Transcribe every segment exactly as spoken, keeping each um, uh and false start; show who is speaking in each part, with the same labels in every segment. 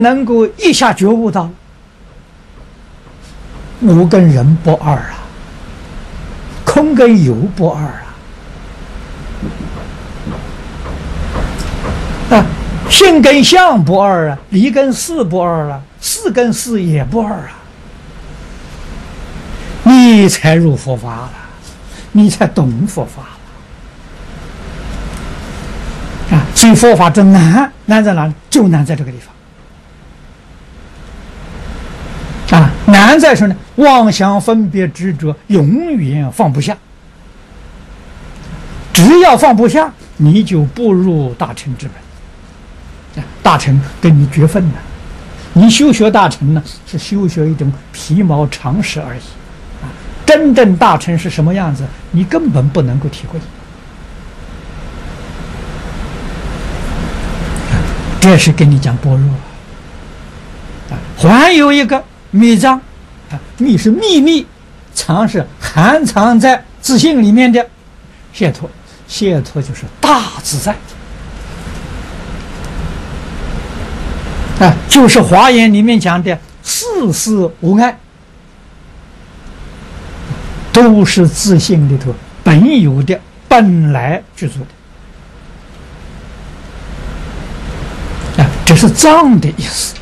Speaker 1: 能够一下觉悟到，无跟人不二啊，空跟有不二啊，啊，性跟相不二啊，离跟事不二啊，事跟事也不二啊，你才入佛法了，你才懂佛法了啊！所以佛法真难，难在哪里？就难在这个地方。啊，难在说呢，妄想分别执着永远放不下。只要放不下，你就步入大乘之门。大乘跟你绝分了，你修学大乘呢，是修学一种皮毛常识而已。啊，真正大乘是什么样子，你根本不能够体会。这是跟你讲般若。啊，还有一个密藏，啊，密是秘密，藏是含藏在自性里面的解脱，解脱就是大自在，啊，就是华严里面讲的事事无碍，都是自性里头本有的本来具足的，啊，这是藏的意思。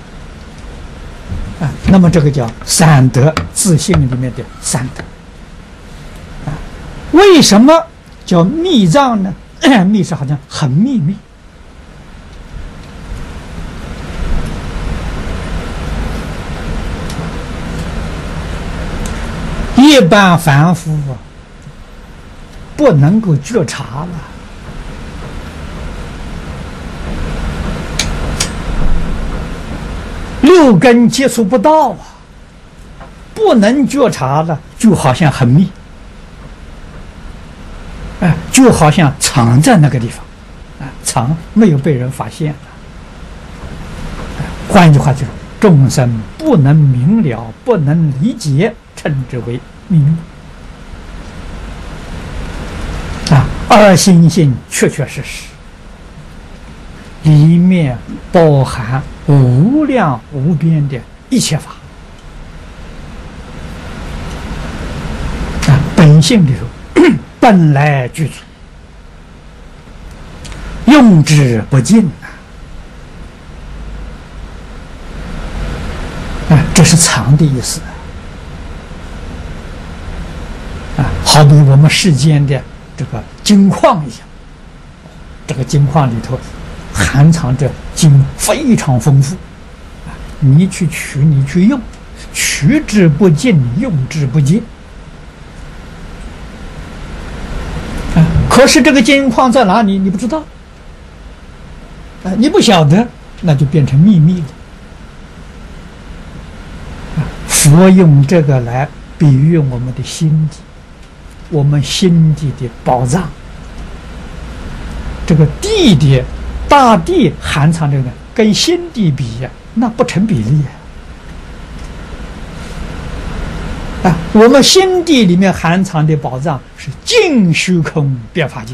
Speaker 1: 啊，那么这个叫三德，自性里面的三德。啊，为什么叫密藏呢？密是好像很秘密。一般凡夫啊，不能够觉察了。六根接触不到啊，不能觉察的，就好像很密，哎，就好像藏在那个地方，啊，藏没有被人发现了。换一句话就是，众生不能明了，不能理解，称之为秘密。啊，而心性确确实实，里面包含无量无边的一切法啊，本性里头本来具足，用之不尽啊！啊，这是藏的意思啊，好比我们世间的这个金矿一样，这个金矿里头含藏着经非常丰富，啊，你去取，你去用，取之不尽，用之不尽。啊，可是这个金矿在哪里？你不知道，啊，你不晓得，那就变成秘密了。啊，佛用这个来比喻我们的心地，我们心地的宝藏，这个地的。大地含藏这个跟心地比呀，那不成比例啊！啊，我们心地里面含藏的宝藏是尽虚空遍法界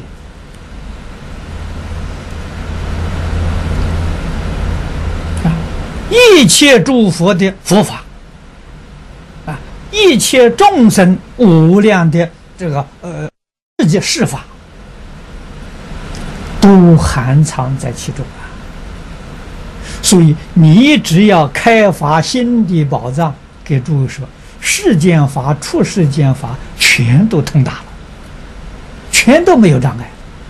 Speaker 1: 啊，一切诸佛的佛法啊，一切众生无量的这个呃世界事法。都含藏在其中啊！所以你只要开发心地宝藏，给诸位说，世间法、出世间法全都通达了，全都没有障碍。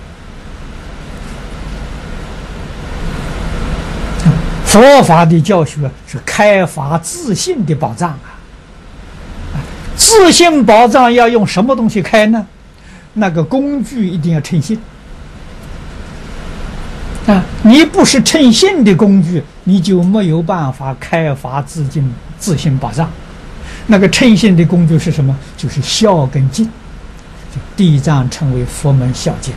Speaker 1: 佛法的教学是开发自信的宝藏啊！自信宝藏要用什么东西开呢？那个工具一定要称心。啊，你不是称性的工具，你就没有办法开发自性自性宝藏。那个称性的工具是什么？就是孝跟敬。地藏称为佛门孝敬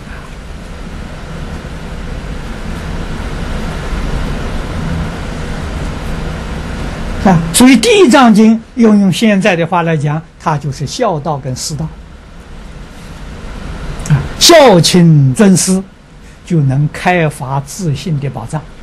Speaker 1: 啊！啊，所以地藏经用用现在的话来讲，它就是孝道跟师道。啊，孝亲尊师。就能开发自信的宝藏。